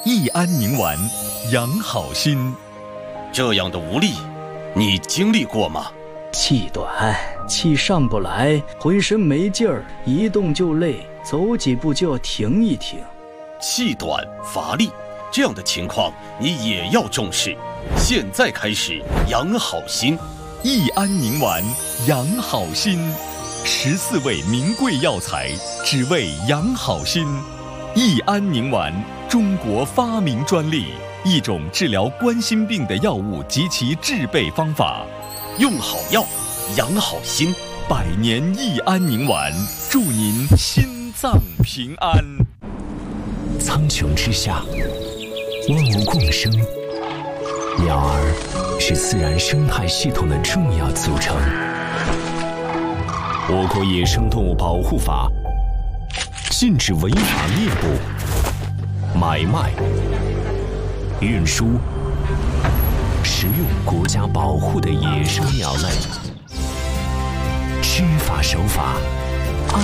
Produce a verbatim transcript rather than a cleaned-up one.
益安宁丸，养好心。 这样的无力，你经历过吗？ 气短，气上不来，浑身没劲儿，一动就累，走几步就要停一停。 气短乏力，这样的情况你也要重视。现在开始养好心， 益安宁丸，养好心。十四味名贵药材，只为养好心。益安宁丸，中国发明专利，一种治疗冠心病的药物及其制备方法。 用好药，养好心。 百年益安宁丸，祝您心脏平安。 苍穹之下，万物共生，鸟儿是自然生态系统的重要组成。我国野生动物保护法禁止违法猎捕、买卖、运输、食用国家保护的野生鸟类。知法守法，爱